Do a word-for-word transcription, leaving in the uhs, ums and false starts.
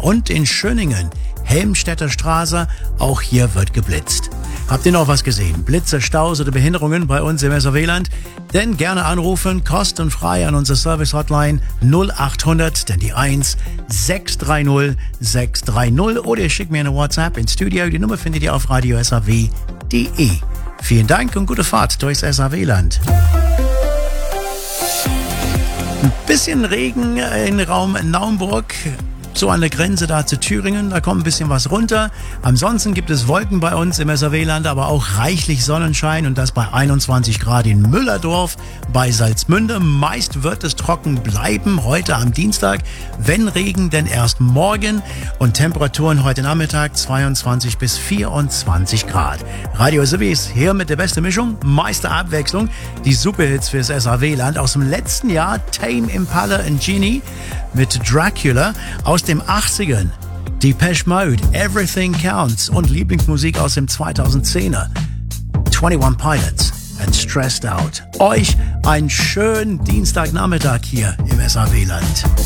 und in Schöningen, Helmstedter Straße, auch hier wird geblitzt. Habt ihr noch was gesehen? Blitze, Staus oder Behinderungen bei uns im S R W-Land? Denn gerne anrufen, kostenfrei an unsere Service-Hotline null acht hundert, denn die eins, sechs drei null, sechs drei null oder ihr schickt mir eine WhatsApp ins Studio. Die Nummer findet ihr auf radio s r w punkt d e. Vielen Dank und gute Fahrt durchs S R W-Land. Ein bisschen Regen in Raum Naumburg, so an der Grenze da zu Thüringen, da kommt ein bisschen was runter. Ansonsten gibt es Wolken bei uns im S R W-Land, aber auch reichlich Sonnenschein und das bei einundzwanzig Grad in Müllerdorf, bei Salzmünde. Meist wird es trocken bleiben, heute am Dienstag, wenn Regen, denn erst morgen. Und Temperaturen heute Nachmittag zweiundzwanzig bis vierundzwanzig Grad. Radio Civis hier mit der besten Mischung, meiste Abwechslung, die Superhits fürs S R W-Land aus dem letzten Jahr, Tame Impala and Genie mit Dracula, aus dem achtzigern, Depeche Mode, Everything Counts und Lieblingsmusik aus dem zweitausendzehner, einundzwanzig Pilots and Stressed Out. Euch einen schönen Dienstagnachmittag hier im S R W-Land.